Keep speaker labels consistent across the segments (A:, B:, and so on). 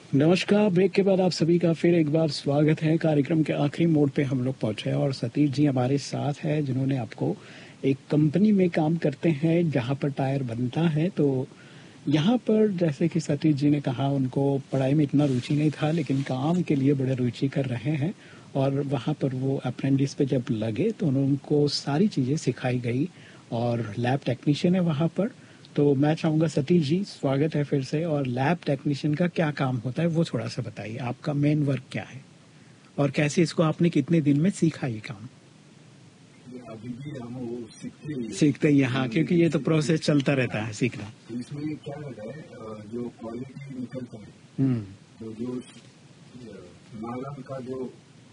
A: नमस्कार। ब्रेक के बाद आप सभी का फिर एक बार स्वागत है। कार्यक्रम के आखिरी मोड़ पे हम लोग पहुंचे हैं और सतीश जी हमारे साथ है, जिन्होंने आपको एक कंपनी में काम करते हैं जहां पर टायर बनता है। तो यहाँ पर जैसे कि सतीश जी ने कहा, उनको पढ़ाई में इतना रुचि नहीं था, लेकिन काम के लिए बड़े रुचि कर रहे हैं। और वहाँ पर वो अप्रेंटिस पे जब लगे तो उनको सारी चीज़ें सिखाई गई और लैब टेक्नीशियन है वहाँ पर। तो मैं चाहूँगा सतीश जी, स्वागत है फिर से। और लैब टेक्नीशियन का क्या काम होता है वो थोड़ा सा बताइए, आपका मेन वर्क क्या है और कैसे इसको आपने कितने दिन में सीखा ये काम?
B: अभी भी हम वो
A: सीखते ही यहाँ, क्योंकि ये तो प्रोसेस चलता रहता है सीखना।
B: इसमें क्या रहता है, जो क्वालिटी निकलता है, तो जो नालन का जो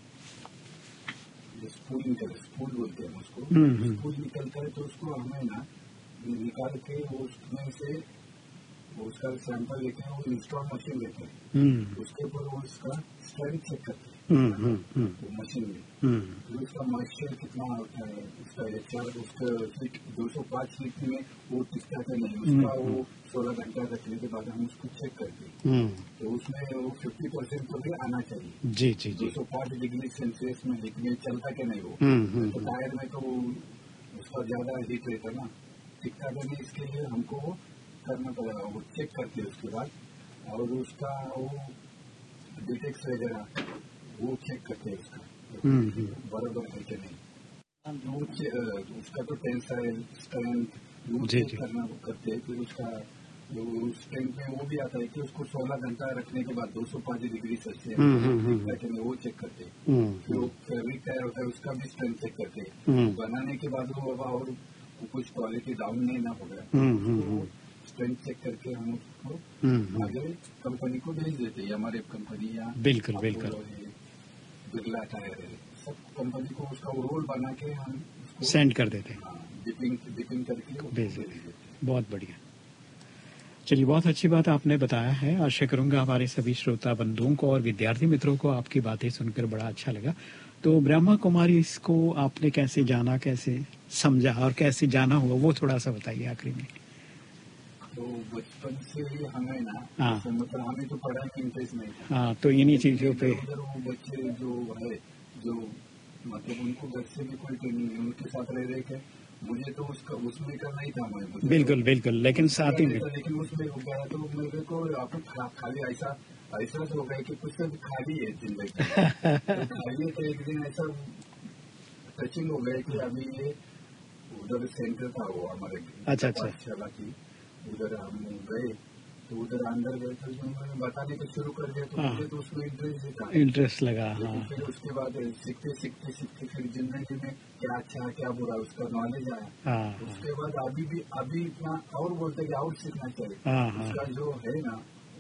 B: स्पूल बोलते हैं उसको, स्पूल निकलता है तो उसको हमें ना निकाल के उसमें से उसका सैंपल लेते हैं, वो इंस्टॉल मशीन लेते हैं, उसके ऊपर वो उसका स्ट्रेंथ चेक करते हैं मशीन में, तो उसका मॉइस्चर कितना होता है, उसका एचआर, उसका फिट 205 फीट में वो टिकता है नहीं, उसका वो 16 घंटा रखने के बाद हम उसको चेक करते हैं, तो उसमें वो 50% तो भी आना चाहिए।
A: जी जी जी।
B: 205 डिग्री सेल्सियस में लिखने चलता क्या नहीं वो, तो टायर में तो उसका ज्यादा हीट रहता ना, टिकता तो नहीं, इसके लिए हमको वो करना पड़ेगा, वो चेक करके उसके बाद, और उसका वो डिटेक्स वगैरह वो चेक करते हैं उसका बराबर है कि नहीं, उसका तो टेंसाइल स्ट्रेंथ वो चेक करना करते हैं। फिर उसका जो स्ट्रेंथ में वो भी आता है कि उसको 16 घंटा रखने के बाद 205 डिग्री सेल्सियस वो चेक करते हैं। फिर वो फैब्रिक तैयार होता है, उसका भी स्ट्रेंथ चेक करते हैं, बनाने के बाद वो और कुछ क्वालिटी डाउन नहीं ना हो गया, स्ट्रेंथ चेक करके हम उसको आगे कंपनी को भेज देते हैं। हमारे कंपनी या
A: बिल्कुल बिल्कुल
B: बिरला टायर है, सब कंपनी को उसका रोल बना के हम
A: सेंड कर देते हैं,
B: डिपिंग करके
A: भेज देते हैं। बहुत बढ़िया। चलिए, बहुत अच्छी बात आपने बताया है। आशा करूंगा हमारे सभी श्रोता बंधुओं को और विद्यार्थी मित्रों को आपकी बातें सुनकर बड़ा अच्छा लगा। तो ब्रह्मा कुमारी इसको आपने कैसे जाना, कैसे समझा और कैसे जाना हुआ, वो थोड़ा सा बताइए आखिरी में।
B: तो बचपन से ही हमें ना, मतलब हमें तो पढ़ाई में इंटरेस्ट नहीं था।
A: हाँ, तो इन्हीं चीजों पे
B: वो बच्चे जो है, जो मतलब उनको घर से भी कोई ट्रेनिंग नहीं, उनके साथ रह रहे थे, मुझे तो उसमें करना ही था। मैं
A: बिल्कुल बिल्कुल, लेकिन साथ ही में
B: लेकिन उसमें हो गया तो मेरे को आप खाली ऐसा हो गया कि कुछ सब खाली है जिंदगी तो खाली, तो एक दिन ऐसा टचिंग हो गया कि अभी ये उधर सेंटर था वो हमारे पाठशाला की, उधर हम गए, तो उधर अंदर गए तो उन्होंने बताने को शुरू कर दिया, तो मुझे तो उसमें इंटरेस्ट
A: लगा। हाँ।
B: फिर उसके बाद सीखते फिर जिंदगी में क्या अच्छा क्या बुरा उसका नॉलेज आया। उसके बाद अभी इतना और बोलते कि और सीखना चाहिए, उसका जो है ना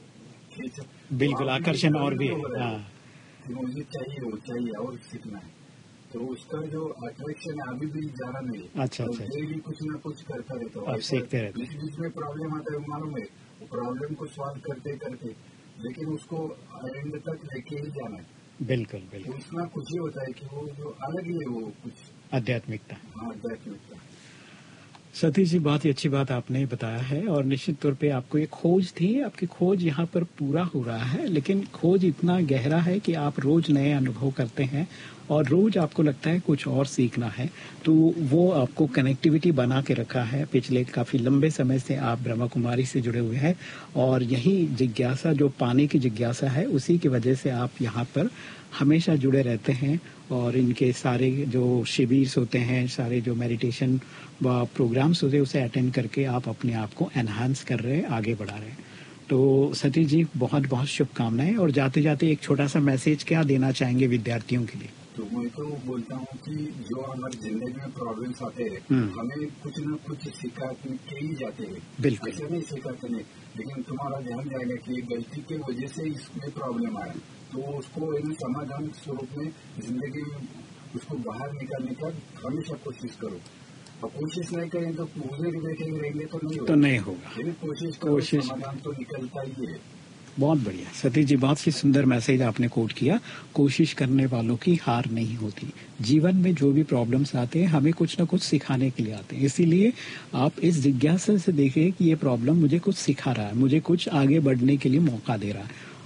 A: बिल्कुल आकर्षण और भी है,
B: मुझे चाहिए और सीखना है, तो उसका जो अट्रैक्शन है अभी भी ज्यादा नहीं।
A: अच्छा
B: तो डेली कुछ ना कुछ करता रहता हूँ,
A: सीखते रहते।
B: बीच में प्रॉब्लम आता है, मालूम है, प्रॉब्लम को सॉल्व करते करते, लेकिन उसको एंड तक लेके ही जाना है।
A: बिल्कुल बिल्कुल,
B: तो उसमें कुछ ही होता है कि वो जो अलग ही है, वो कुछ
A: आध्यात्मिकता।
B: आध्यात्मिकता।
A: सतीश जी, बहुत ही अच्छी बात आपने बताया है और निश्चित तौर पे आपको एक खोज थी, आपकी खोज यहाँ पर पूरा हो रहा है, लेकिन खोज इतना गहरा है कि आप रोज नए अनुभव करते हैं और रोज आपको लगता है कुछ और सीखना है, तो वो आपको कनेक्टिविटी बना के रखा है। पिछले काफी लंबे समय से आप ब्रह्मा कुमारी से जुड़े हुए हैं और यही जिज्ञासा, जो पाने की जिज्ञासा है, उसी की वजह से आप यहाँ पर हमेशा जुड़े रहते हैं और इनके सारे जो शिविर होते हैं, सारे जो मेडिटेशन व प्रोग्राम्स होते हैं, उसे अटेंड करके आप अपने आप को एनहांस कर रहे हैं, आगे बढ़ा रहे हैं। तो सतीश जी, बहुत बहुत शुभकामनाएं। और जाते जाते एक छोटा सा मैसेज क्या देना चाहेंगे विद्यार्थियों के लिए?
B: तो मैं तो बोलता हूँ कि जो हमारी जिंदगी में प्रॉब्लम्स आते हैं, हमें कुछ न कुछ सिखा के ही जाते हैं,
A: बिल्कुल
B: ऐसे नहीं सिखाते नहीं, लेकिन तुम्हारा ध्यान जाएगा कि गलती की वजह से इसमें प्रॉब्लम आया, तो उसको समाधान स्वरूप में जिंदगी में उसको बाहर निकालने का हमेशा कोशिश करो। और कोशिश नहीं करें तो पूरे बैठे रहेंगे तो नहीं होगा। कोशिश समाधान तो निकलता ही है।
A: बहुत बढ़िया सतीश जी, बहुत ही सुंदर मैसेज आपने कोट किया। कोशिश करने वालों की हार नहीं होती। जीवन में जो भी प्रॉब्लम्स आते हैं, हमें कुछ न कुछ सिखाने के लिए आते हैं, इसीलिए आप इस जिज्ञासा से देखिए कि ये प्रॉब्लम मुझे कुछ सिखा रहा है, मुझे कुछ आगे बढ़ने के लिए मौका दे रहा है।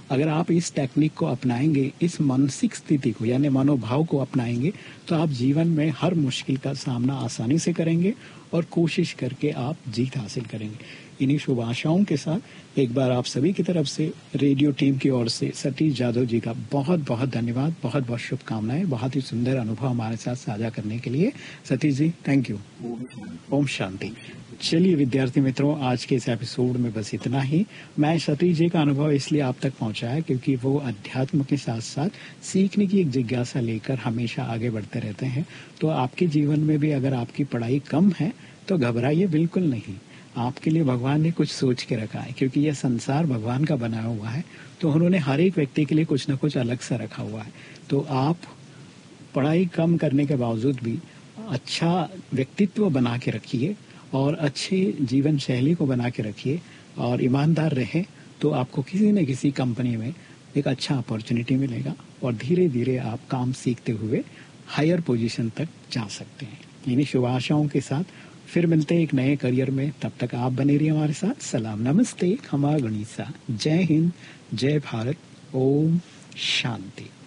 A: अगर आप इस टेक्निक को अपनाएंगे, इस मानसिक स्थिति को यानी मनोभाव को अपनाएंगे, तो आप जीवन में हर मुश्किल का सामना आसानी से करेंगे और कोशिश करके आप जीत हासिल करेंगे। इन्हीं शुभ आशाओं के साथ एक बार आप सभी की तरफ से रेडियो टीम की ओर से सतीश जाधव जी का बहुत बहुत धन्यवाद, बहुत बहुत शुभकामनाएं। बहुत ही सुंदर अनुभव हमारे साथ साझा करने के लिए सतीश जी, थैंक यू। ओम शांति। चलिए विद्यार्थी मित्रों, आज के इस एपिसोड में बस इतना ही। मैं सतीश जी का अनुभव इसलिए आप तक पहुंचाया क्योंकि वो अध्यात्म के साथ साथ सीखने की एक जिज्ञासा लेकर हमेशा आगे बढ़ते रहते हैं। तो आपके जीवन में भी अगर आपकी पढ़ाई कम है तो घबराइए बिल्कुल नहीं। आपके लिए भगवान ने कुछ सोच के रखा है, क्योंकि यह संसार भगवान का बनाया हुआ है, तो उन्होंने हर एक व्यक्ति के लिए कुछ न कुछ अलग सा रखा हुआ है। तो आप पढ़ाई कम करने के बावजूद भी अच्छा व्यक्तित्व बना के रखिए और अच्छे जीवन शैली को बना के रखिए और ईमानदार रहें, तो आपको किसी न किसी कंपनी में एक अच्छा अपॉर्चुनिटी मिलेगा और धीरे धीरे आप काम सीखते हुए हायर पोजीशन तक जा सकते हैं। इन्हीं शुभ आशाओं के साथ फिर मिलते हैं एक नए करियर में। तब तक आप बने रहिए हमारे साथ। सलाम, नमस्ते, खमा गणिसा, जय हिंद, जय भारत, ओम शांति।